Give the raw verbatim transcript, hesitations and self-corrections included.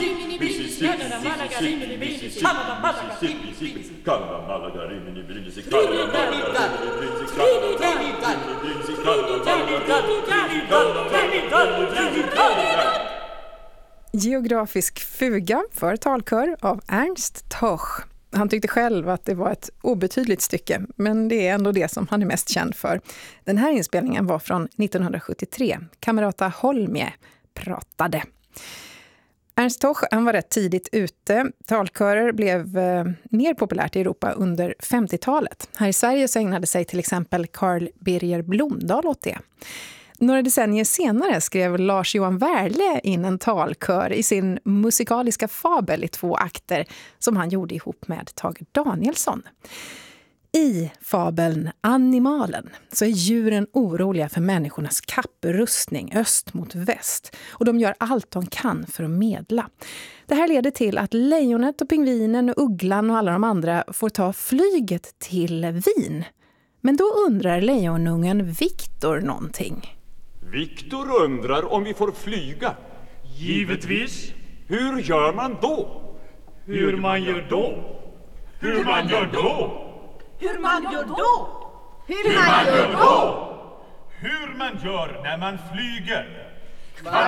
Mississippi, Mississippi, Mississippi, Mississippi, Canada, Malaga, Rimini, Brindisi, Canada, Malaga, Rimini, Brindisi, Canada. Geografisk fuga för talkör av Ernst Toch. Han tyckte själv att det var ett obetydligt stycke, men det är ändå det som han är mest känd för. Den här inspelningen var från nittonhundrasjuttiotre. Kamerata Holmje pratade. Ernst Toch, han var rätt tidigt ute. Talkörer blev eh, mer populärt i Europa under femtiotalet. Här i Sverige så ägnade sig till exempel Carl Birger Blomdahl åt det. Några decennier senare skrev Lars-Johan Werle in en talkör i sin musikaliska fabel i två akter som han gjorde ihop med Tage Danielsson. I fabeln Animalen så är djuren oroliga för människornas kapprustning öst mot väst och de gör allt de kan för att medla. Det här leder till att lejonet och pingvinen och ugglan och alla de andra får ta flyget till Wien. Men då undrar lejonungen Viktor någonting. Viktor undrar om vi får flyga. Givetvis. Hur gör man då? Hur man gör då? Hur man gör då? Hur man gör då? Hur man gör då? Hur man gör när man flyger.